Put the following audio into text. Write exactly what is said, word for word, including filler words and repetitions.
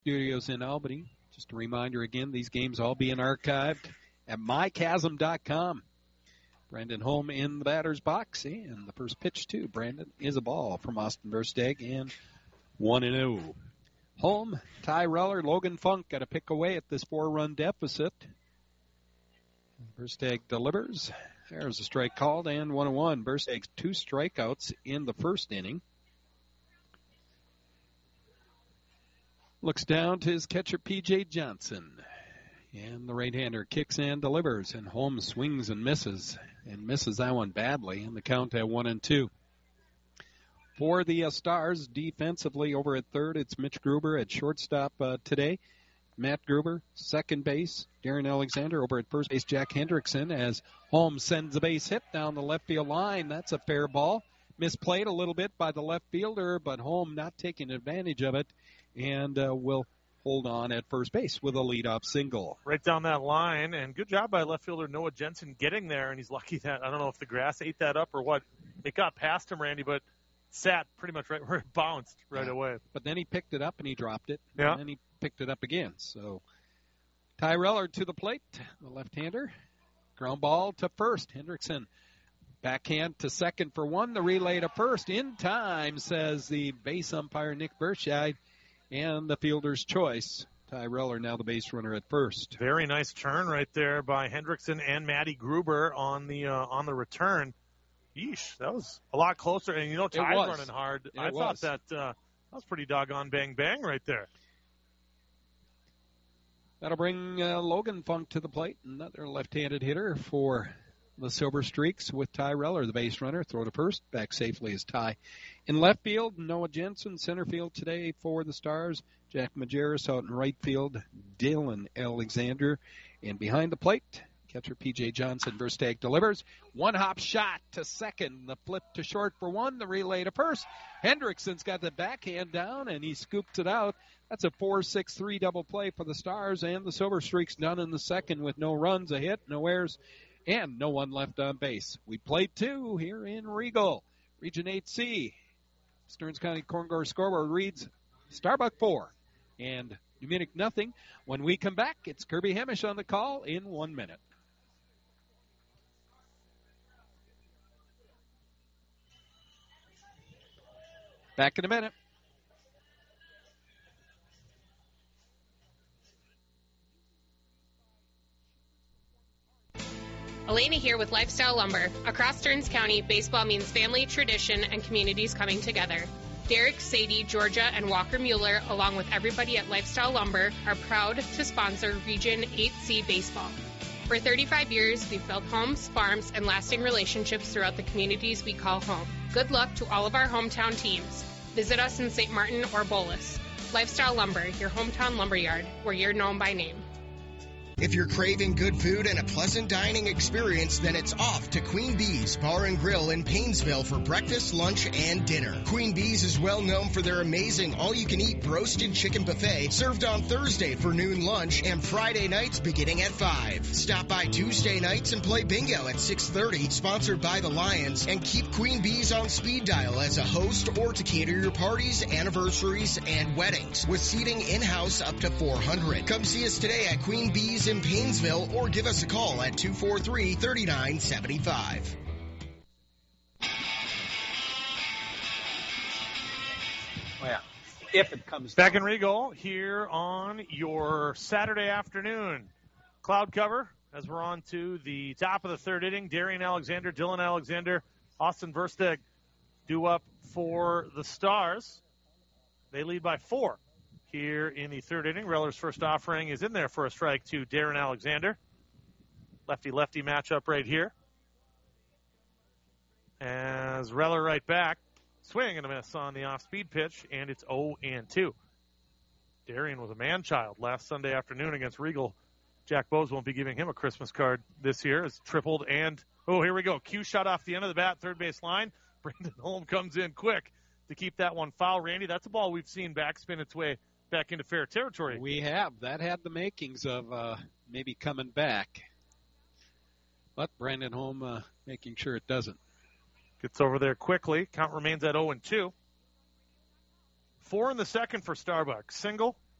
Studios in Albany. Just a reminder again, these games all being archived at my chasm dot com. Brandon Holm in the batter's box, and the first pitch to Brandon is a ball from Austin Versteg, and one and oh. Holm, Ty Reller, Logan Funk got a pick away at this four-run deficit. Versteg delivers. There's a strike called, and one and one. Versteg's two strikeouts in the first inning. Looks down to his catcher, P J Johnson. And the right-hander kicks and delivers, and Holmes swings and misses, and misses that one badly, and the count at one and two. For the uh, Stars, defensively over at third, it's Mitch Gruber at shortstop uh, today. Matt Gruber, second base. Darren Alexander over at first base. Jack Hendrickson as Holmes sends a base hit down the left field line. That's a fair ball. Misplayed a little bit by the left fielder, but Holmes not taking advantage of it, and uh, will hold on at first base with a leadoff single. Right down that line, and good job by left fielder Noah Jensen getting there, and he's lucky that, I don't know if the grass ate that up or what. It got past him, Randy, but sat pretty much right where it bounced right yeah. away. But then he picked it up and he dropped it, yeah. and then he picked it up again. So Ty Reller to the plate, the left-hander. Ground ball to first. Hendrickson backhand to second for one. The relay to first in time, says the base umpire Nick Burscheid. And the fielder's choice, Ty Reller, now the base runner at first. Very nice turn right there by Hendrickson and Matty Gruber on the uh, on the return. Yeesh, that was a lot closer. And, you know, Ty's running hard. It I was. thought that uh, that was pretty doggone bang-bang right there. That'll bring uh, Logan Funk to the plate, another left-handed hitter for the Silver Streaks with Ty Reller, the base runner. Throw to first, back safely is Ty. In left field, Noah Jensen. Center field today for the Stars, Jack Majerus. Out in right field, Dylan Alexander. And behind the plate, catcher P J Johnson. Versteg delivers. One-hop shot to second. The flip to short for one. The relay to first. Hendrickson's got the backhand down, and he scoops it out. That's a four six three double play for the Stars, and the Silver Streaks done in the second with no runs, a hit, no errors, and no one left on base. We played two here in Regal. Region eight C. Stearns County Corn Gore scoreboard reads Starbuck four and Munich nothing. When we come back, it's Kirby Hemish on the call in one minute. Back in a minute. Elena here with Lifestyle Lumber. Across Stearns County, baseball means family, tradition, and communities coming together. Derek, Sadie, Georgia, and Walker Mueller, along with everybody at Lifestyle Lumber, are proud to sponsor Region eight C Baseball. For thirty-five years, we've built homes, farms, and lasting relationships throughout the communities we call home. Good luck to all of our hometown teams. Visit us in Saint Martin or Bolus. Lifestyle Lumber, your hometown lumberyard, where you're known by name. If you're craving good food and a pleasant dining experience, then it's off to Queen Bee's Bar and Grill in Paynesville for breakfast, lunch, and dinner. Queen Bee's is well known for their amazing all-you-can-eat roasted chicken buffet served on Thursday for noon lunch and Friday nights beginning at five. Stop by Tuesday nights and play bingo at six thirty, sponsored by the Lions, and keep Queen Bee's on speed dial as a host or to cater your parties, anniversaries, and weddings, with seating in-house up to four hundred. Come see us today at Queen Bee's in Paynesville or give us a call at two four three, three nine seven five. Well, if it comes back down. in Regal here on your Saturday afternoon. Cloud cover as we're on to the top of the third inning. Darian Alexander, Dylan Alexander, Austin Versteg due up for the Stars. They lead by four here in the third inning. Reller's first offering is in there for a strike to Darren Alexander. Lefty-lefty matchup right here. As Reller right back. Swing and a miss on the off-speed pitch, and it's oh and two. Darian was a man-child last Sunday afternoon against Regal. Jack Bowes won't be giving him a Christmas card this year. It's tripled, and, oh, here we go. Q shot off the end of the bat, third base line. Brandon Holm comes in quick to keep that one foul. Randy, that's a ball we've seen backspin its way back into fair territory. We have. That had the makings of uh, maybe coming back. But Brandon Holm uh, making sure it doesn't. Gets over there quickly. Count remains at oh and two. Four in the second for Starbucks. Single,